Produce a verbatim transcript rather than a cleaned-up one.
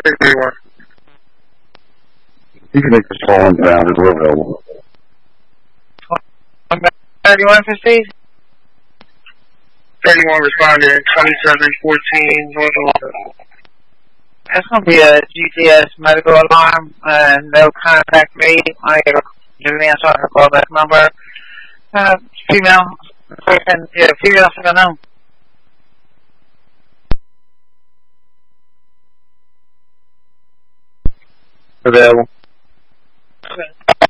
thirty-one. You can make this call on down as we're available. thirty-one fifty? thirty-one responded, twenty-seven fourteen North Atlanta. That's going to be a G T S medical alarm, and they'll contact me. I get a give me a shot call back number. Uh, female, second, yeah, female, second known. Available.